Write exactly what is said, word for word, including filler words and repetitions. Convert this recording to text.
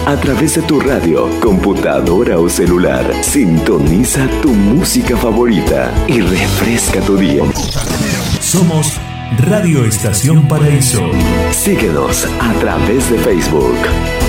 a través de tu radio, computadora o celular. Sintoniza tu música favorita y refresca tu día. Somos Radio Estación Paraíso. Síguenos a través de Facebook.